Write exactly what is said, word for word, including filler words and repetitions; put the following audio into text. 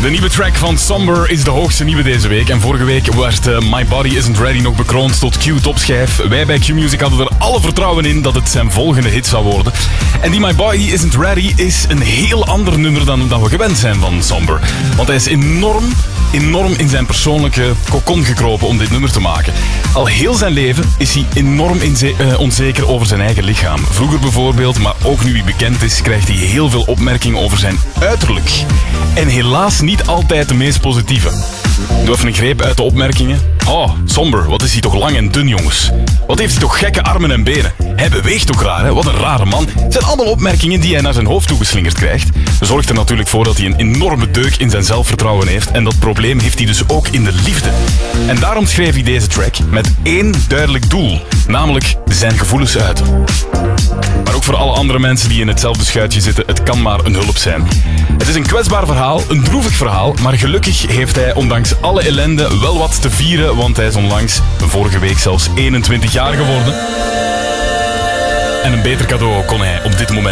De nieuwe track van Somber is de hoogste nieuwe deze week. En vorige week werd uh, My Body Isn't Ready nog bekroond tot Q-topschijf. Wij bij Q-Music hadden er alle vertrouwen in dat het zijn volgende hit zou worden. En die My Body Isn't Ready is een heel ander nummer dan, dan we gewend zijn van Somber. Want hij is enorm, enorm in zijn persoonlijke kokon gekropen om dit nummer te maken. Al heel zijn leven is hij enorm inze- uh, onzeker over zijn eigen lichaam. Vroeger bijvoorbeeld, maar ook nu hij bekend is, krijgt hij heel veel opmerkingen over zijn uiterlijk. En helaas niet altijd de meest positieve. Doe even een greep uit de opmerkingen. Oh, Somber, wat is hij toch lang en dun, jongens. Wat heeft hij toch gekke armen en benen. Hij beweegt ook raar, hè? Wat een rare man. Het zijn allemaal opmerkingen die hij naar zijn hoofd toegeslingerd krijgt. Dat zorgt er natuurlijk voor dat hij een enorme deuk in zijn zelfvertrouwen heeft. En dat probleem heeft hij dus ook in de liefde. En daarom schreef hij deze track met één duidelijk doel. Namelijk zijn gevoelens uiten. Maar ook voor alle andere mensen die in hetzelfde schuitje zitten, het kan maar een hulp zijn. Het is een kwetsbaar verhaal, een droevig verhaal, maar gelukkig heeft hij ondanks alle ellende wel wat te vieren, want hij is onlangs, vorige week zelfs eenentwintig jaar geworden. En een beter cadeau kon hij op dit moment